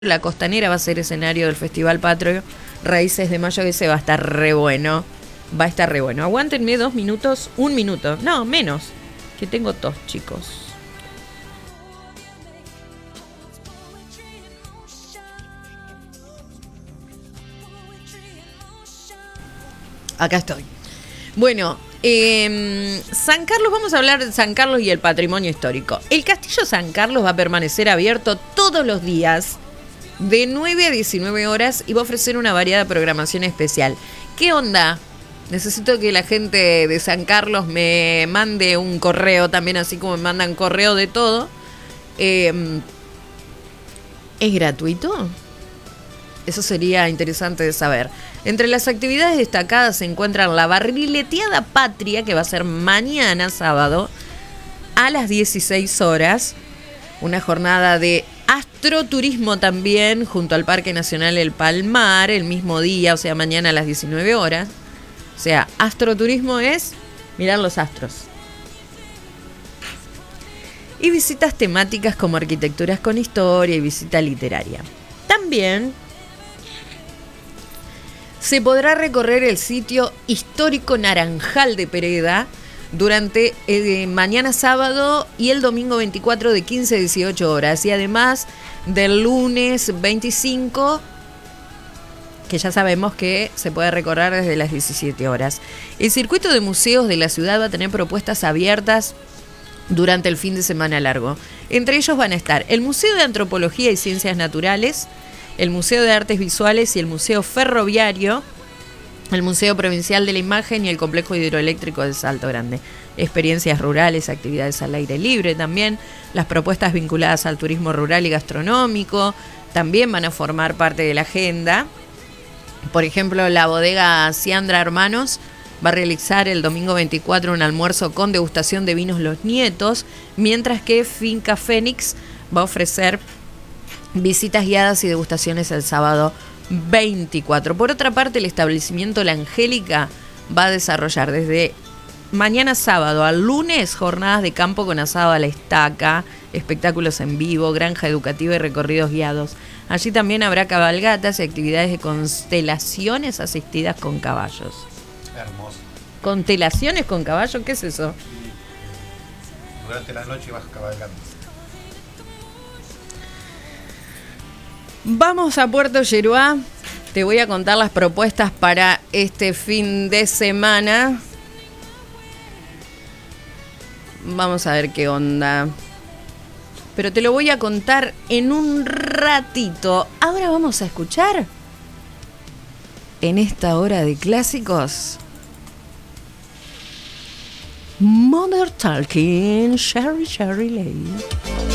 La Costanera va a ser escenario del Festival Patrio Raíces de Mayo, que ese va a estar re bueno. Va a estar re bueno. Aguántenme 2 minutos, 1 minuto. No, menos. Que tengo tos, chicos. Acá estoy. Bueno, San Carlos, vamos a hablar de San Carlos y el patrimonio histórico. El Castillo San Carlos va a permanecer abierto todos los días de 9 a 19 horas y va a ofrecer una variada programación especial. ¿Qué onda? Necesito que la gente de San Carlos me mande un correo también, así como me mandan correo de todo. ¿Es gratuito? Eso sería interesante de saber. Entre las actividades destacadas se encuentran la barrileteada patria, que va a ser mañana sábado a las 16 horas. Una jornada de astroturismo también junto al Parque Nacional El Palmar el mismo día, o sea, mañana a las 19 horas. O sea, astroturismo es mirar los astros. Y visitas temáticas como arquitecturas con historia y visita literaria. También se podrá recorrer el sitio histórico Naranjal de Pereda durante mañana sábado y el domingo 24 de 15 a 18 horas. Y además del lunes 25, que ya sabemos que se puede recorrer desde las 17 horas. El circuito de museos de la ciudad va a tener propuestas abiertas durante el fin de semana largo. Entre ellos van a estar el Museo de Antropología y Ciencias Naturales, el Museo de Artes Visuales y el Museo Ferroviario, el Museo Provincial de la Imagen y el Complejo Hidroeléctrico de Salto Grande. Experiencias rurales, actividades al aire libre también. Las propuestas vinculadas al turismo rural y gastronómico también van a formar parte de la agenda. Por ejemplo, la bodega Ciandra Hermanos va a realizar el domingo 24 un almuerzo con degustación de vinos Los Nietos, mientras que Finca Fénix va a ofrecer visitas guiadas y degustaciones el sábado 24. Por otra parte, el establecimiento La Angélica va a desarrollar desde mañana sábado al lunes jornadas de campo con asado a la estaca, espectáculos en vivo, granja educativa y recorridos guiados. Allí también habrá cabalgatas y actividades de constelaciones asistidas con caballos. Hermoso. ¿Constelaciones con caballos? ¿Qué es eso? Durante la noche vas cabalgando. Vamos a Puerto Yeruá. Te voy a contar las propuestas para este fin de semana. Vamos a ver qué onda. Pero te lo voy a contar en un ratito. Ahora vamos a escuchar, en esta hora de clásicos, Mother Talking, Sherry Lane.